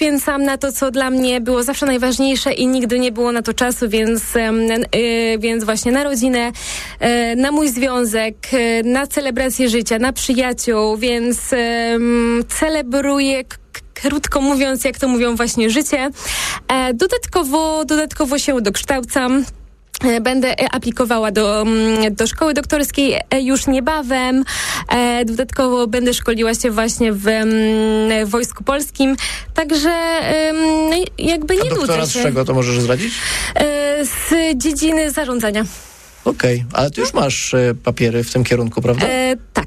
poświęcam na to, co dla mnie było zawsze najważniejsze i nigdy nie było na to czasu, więc właśnie na rodzinę, na mój związek, na celebrację życia, na przyjaciół, więc celebruję, krótko mówiąc, jak to mówią, właśnie życie. Dodatkowo się dokształcam. Będę aplikowała do szkoły doktorskiej już niebawem. Dodatkowo będę szkoliła się właśnie w Wojsku Polskim. Także jakby nie nudzę się. A doktorat z czego to możesz zdradzić? Z dziedziny zarządzania. Okej, ale ty już masz papiery w tym kierunku, prawda? Tak.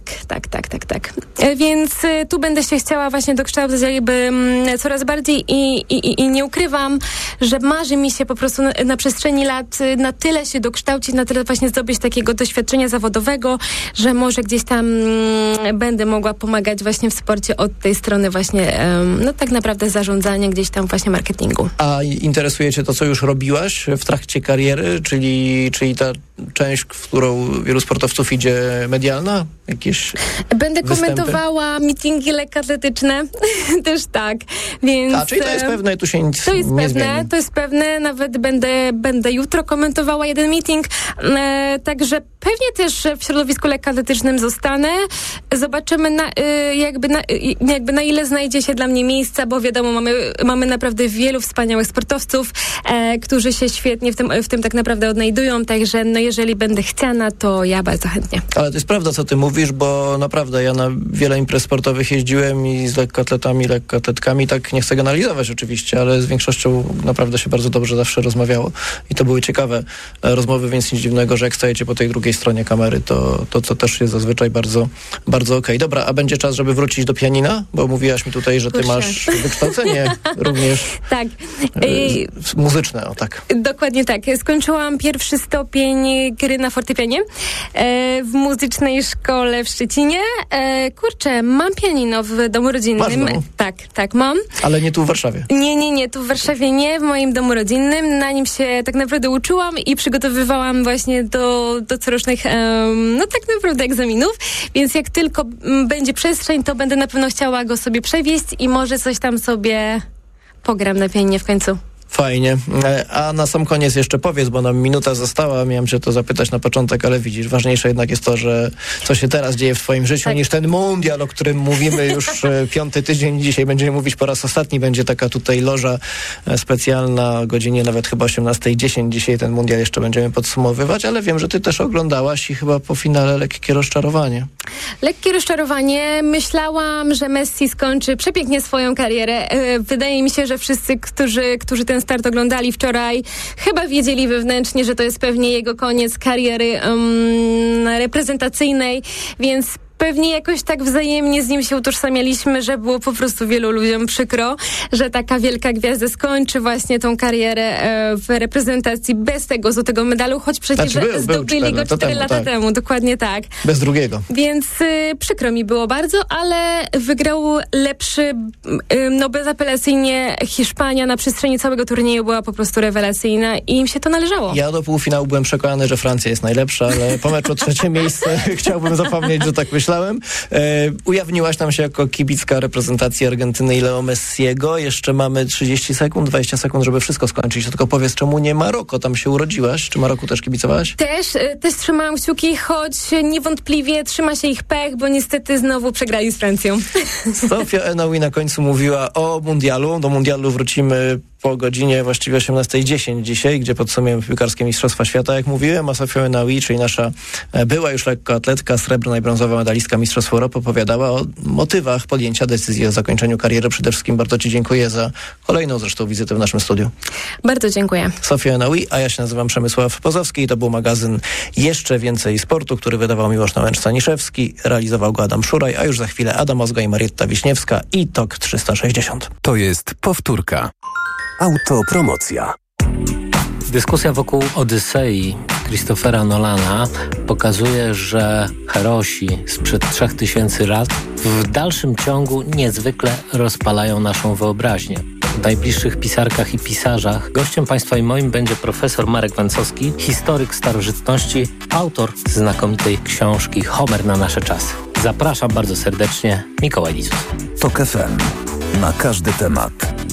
Więc tu będę się chciała właśnie dokształcać jakby coraz bardziej i nie ukrywam, że marzy mi się po prostu na przestrzeni lat na tyle się dokształcić, na tyle właśnie zdobyć takiego doświadczenia zawodowego, że może gdzieś tam będę mogła pomagać właśnie w sporcie od tej strony właśnie, tak naprawdę zarządzania, gdzieś tam właśnie marketingu. A interesuje cię to, co już robiłaś w trakcie kariery, czyli ta część, w którą wielu sportowców idzie, medialna? Jakieś Będę występy? Komentowała mityngi lekkoatletyczne, też tak. Więc, czyli to jest pewne, tu się nic nie zmieni. To jest pewne, nawet będę jutro komentowała jeden meeting, także pewnie też w środowisku lekkoatletycznym zostanę. Zobaczymy na ile znajdzie się dla mnie miejsca, bo wiadomo, mamy naprawdę wielu wspaniałych sportowców, którzy się świetnie w tym tak naprawdę odnajdują, także jeżeli będę chciana, to ja bardzo chętnie. Ale to jest prawda, co ty mówisz, bo naprawdę ja na wiele imprez sportowych jeździłem i z lekkoatletami, lekkoatletkami, tak nie chcę generalizować oczywiście, ale z większością naprawdę się bardzo dobrze zawsze rozmawiało i to były ciekawe rozmowy, więc nic dziwnego, że jak stajecie po tej drugiej stronie kamery, to co też jest zazwyczaj bardzo, bardzo okej. Dobra, a będzie czas, żeby wrócić do pianina? Bo mówiłaś mi tutaj, że ty masz wykształcenie również tak. Muzyczne, o tak. Dokładnie tak. Skończyłam pierwszy stopień gry na fortepianie w muzycznej szkole w Szczecinie. Mam pianino w domu rodzinnym. Masz domu? Tak, mam. Ale nie tu w Warszawie? Nie, tu w Warszawie nie, w moim domu rodzinnym. Na nim się tak naprawdę uczyłam i przygotowywałam właśnie do corocznych tak naprawdę egzaminów, więc jak tylko będzie przestrzeń, to będę na pewno chciała go sobie przewieźć i może coś tam sobie pogram na pianinie w końcu. Fajnie. A na sam koniec jeszcze powiedz, bo nam minuta została, miałem cię to zapytać na początek, ale widzisz, ważniejsze jednak jest to, że co się teraz dzieje w twoim życiu, niż ten mundial, o którym mówimy już 5. tydzień. Dzisiaj będziemy mówić po raz ostatni. Będzie taka tutaj loża specjalna o godzinie nawet chyba 18:10. Dzisiaj ten mundial jeszcze będziemy podsumowywać, ale wiem, że ty też oglądałaś i chyba po finale lekkie rozczarowanie. Lekkie rozczarowanie. Myślałam, że Messi skończy przepięknie swoją karierę. Wydaje mi się, że wszyscy, którzy ten start oglądali wczoraj, chyba wiedzieli wewnętrznie, że to jest pewnie jego koniec kariery reprezentacyjnej, więc pewnie jakoś tak wzajemnie z nim się utożsamialiśmy, że było po prostu wielu ludziom przykro, że taka wielka gwiazda skończy właśnie tą karierę w reprezentacji bez tego złotego medalu, choć przecież zdobyli go 4 lata temu. Dokładnie tak. Bez drugiego. Więc przykro mi było bardzo, ale wygrał lepszy, bezapelacyjnie Hiszpania na przestrzeni całego turnieju była po prostu rewelacyjna i im się to należało. Ja do półfinału byłem przekonany, że Francja jest najlepsza, ale po meczu 3. miejsce chciałbym zapomnieć, że tak myślałem. Ujawniłaś nam się jako kibicka reprezentacji Argentyny i Leo Messiego. Jeszcze mamy 30 sekund, 20 sekund, żeby wszystko skończyć. To tylko powiedz, czemu nie Maroko? Tam się urodziłaś. Czy Maroku też kibicowałaś? Też trzymałam kciuki, choć niewątpliwie trzyma się ich pech, bo niestety znowu przegrali z Francją. Sofia Enaoui na końcu mówiła o mundialu. Do mundialu wrócimy po godzinie właściwie 18:10 dzisiaj, gdzie podsumujemy piłkarskie Mistrzostwa Świata, jak mówiłem, a Sofia Enaoui, czyli nasza była już lekkoatletka, srebrna i brązowa medalistka Mistrzostw Europy, opowiadała o motywach podjęcia decyzji o zakończeniu kariery. Przede wszystkim bardzo ci dziękuję za kolejną zresztą wizytę w naszym studiu. Bardzo dziękuję. Sofia Enaoui, a ja się nazywam Przemysław Pozowski i to był magazyn Jeszcze Więcej Sportu, który wydawał Miłosz Nałęcz-Staniszewski, realizował go Adam Szuraj, a już za chwilę Adam Ozga i Marietta Wiśniewska i TOK 360. To jest powtórka. Autopromocja. Dyskusja wokół Odysei Christophera Nolana pokazuje, że herosi sprzed 3000 lat w dalszym ciągu niezwykle rozpalają naszą wyobraźnię. W najbliższych pisarkach i pisarzach gościem Państwa i moim będzie profesor Marek Wancowski, historyk starożytności, autor znakomitej książki Homer na nasze czasy. Zapraszam bardzo serdecznie, Mikołaj Lizus. TOK FM. Na każdy temat.